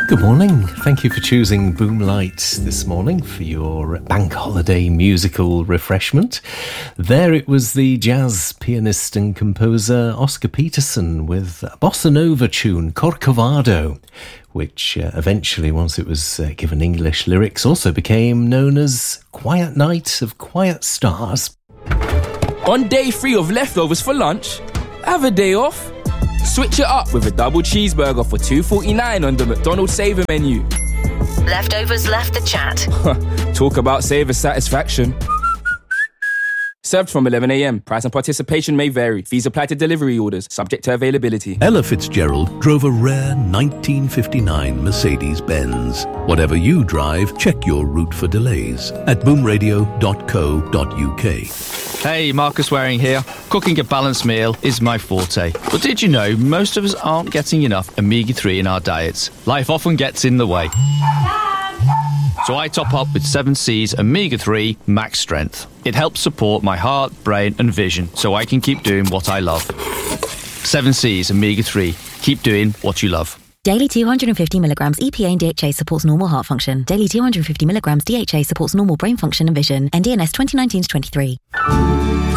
Good morning. Thank you for choosing Boomlight this morning for your bank holiday musical refreshment. There it was the jazz pianist and composer Oscar Peterson with a bossa nova tune, Corcovado, which eventually, once it was given English lyrics, also became known as Quiet Night of Quiet Stars. On day 3 of leftovers for lunch, have a day off. Switch it up with a double cheeseburger for $2.49 on the McDonald's Saver menu. Leftovers left the chat. Talk about Saver satisfaction. Served from 11 a.m. Price and participation may vary. Fees apply to delivery orders, subject to availability. Ella Fitzgerald drove a rare 1959 Mercedes-Benz. Whatever you drive, check your route for delays at boomradio.co.uk. Hey, Marcus Waring here. Cooking a balanced meal is my forte. But did you know most of us aren't getting enough omega-3 in our diets? Life often gets in the way. So I top up with 7C's Omega-3 Max Strength. It helps support my heart, brain and vision so I can keep doing what I love. 7C's Omega-3. Keep doing what you love. Daily 250 milligrams EPA and DHA supports normal heart function. Daily 250 milligrams DHA supports normal brain function and vision. NDNS 2019-23.